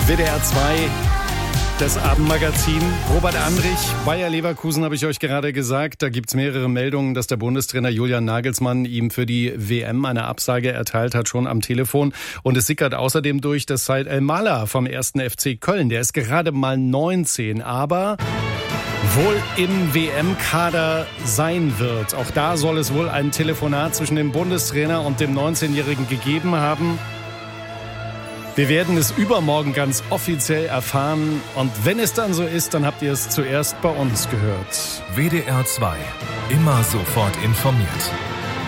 WDR 2, das Abendmagazin. Robert Andrich, Bayer Leverkusen, habe ich euch gerade gesagt. Da gibt's mehrere Meldungen, dass der Bundestrainer Julian Nagelsmann ihm für die WM eine Absage erteilt hat, schon am Telefon. Und es sickert außerdem durch, dass Said El-Mala vom 1. FC Köln, der ist gerade mal 19, aber wohl im WM-Kader sein wird. Auch da soll es wohl ein Telefonat zwischen dem Bundestrainer und dem 19-Jährigen gegeben haben. Wir werden es übermorgen ganz offiziell erfahren. Und wenn es dann so ist, dann habt ihr es zuerst bei uns gehört. WDR 2. Immer sofort informiert.